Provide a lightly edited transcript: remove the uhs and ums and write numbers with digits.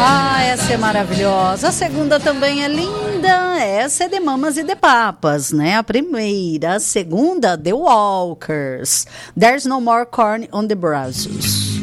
Ah, essa é maravilhosa. A segunda também é linda. Essa é de Mamas e de Papas, né? A primeira. A segunda, The Walkers. There's No More Corn on the Brazos.